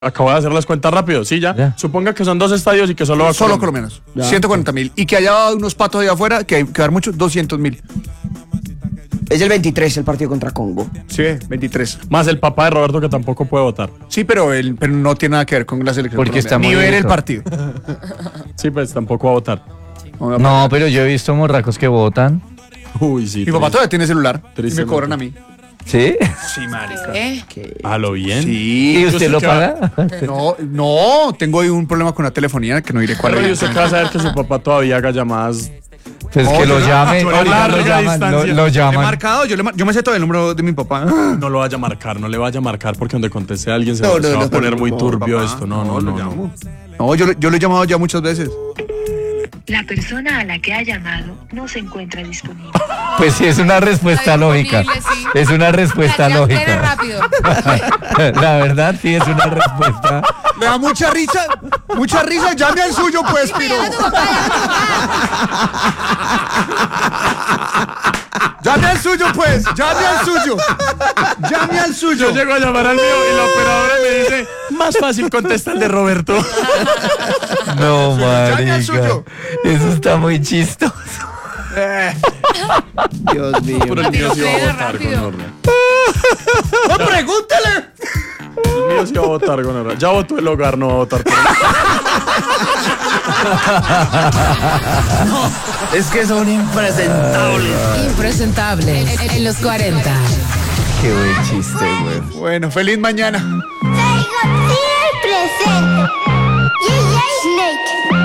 Acabo de hacer las cuentas rápido, sí, ya. Suponga que son 2 estadios y que solo va Solo colombianos. 140.000. Y que haya unos patos allá afuera, que hay que dar muchos, 200.000. Es el 23 el partido contra Congo. Sí, 23. Más el papá de Roberto que tampoco puede votar. Sí, pero no tiene nada que ver con la selección. Porque está Ni muy ver el viejo. partido. Sí, pues tampoco va a votar. No, pero yo he visto morracos que votan. Uy, sí. Mi papá todavía tiene celular. Y me Tristemente. cobran a mí. ¿Sí? Sí, marica. A lo bien. ¿Y Sí. usted sé lo que paga? No, tengo ahí un problema con la telefonía que no diré cuál Pero yo es. sé que va a saber que su papá todavía haga llamadas. Pues No, que lo yo- llame. yo- Ahorita lo larga llaman. distancia. Lo He llaman. marcado, yo me sé todo el número de mi papá. No lo vaya a marcar, no le vaya a marcar porque donde conteste a alguien se, No, se no, va a no, poner no, muy no, turbio papá. esto. No. Lo llamo. No, yo lo he llamado ya muchas veces. La persona a la que ha llamado no se encuentra disponible. Pues sí, es una respuesta Está lógica. disponible, sí. Es una respuesta Era lógica. rápido. La verdad, sí, es una respuesta. Le da mucha risa. Llame al suyo, pues, Piro. Llame al suyo, pues. Llame al suyo. Yo llego a llamar al mío y la operadora me dice, más fácil contesta el de Roberto. No, llame al marica. suyo. Eso está muy chistoso. Dios mío. Pero el mío sí va a Era votar, rápido. gonorrea. ¡No, pregúntale! El mío sí va a votar, gonorrea. Ya votó el hogar, no va a votar por él. Es que son impresentables. Impresentable. En los 40. Qué buen chiste, güey. Bueno, feliz mañana. Traigo el presente.